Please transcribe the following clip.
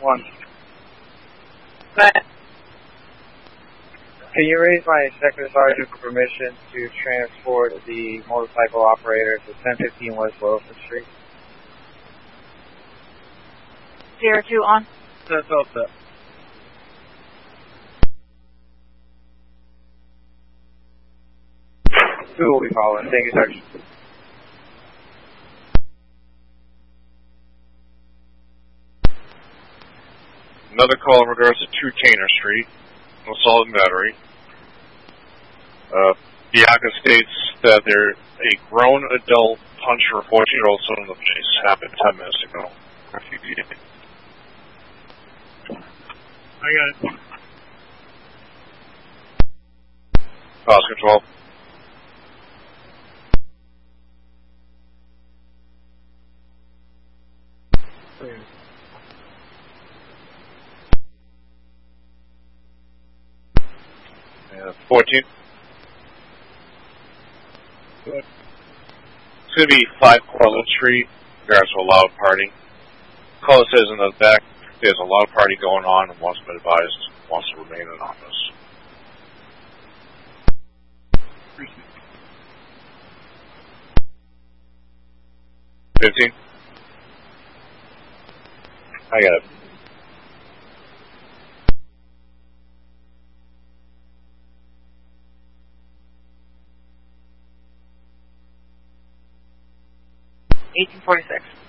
1. But Can you raise my second sergeant for permission to transport the motorcycle operator to 1015 West Wilson Street? 02 on. That's all set. Who will be following? Thank you, Sergeant. Another call in regards to 2 Tainer Street, assault and battery. Bianca states that there a grown adult punched her 14-year-old son in the face. Happened 10 minutes ago. I got it. Cost control. And 14. Good. It's going to be 5 Cortlandt Street, in regards to a loud party. Caller says in the back there's a loud party going on and wants to be advised, wants to remain in office. 15. I got it. $18.46.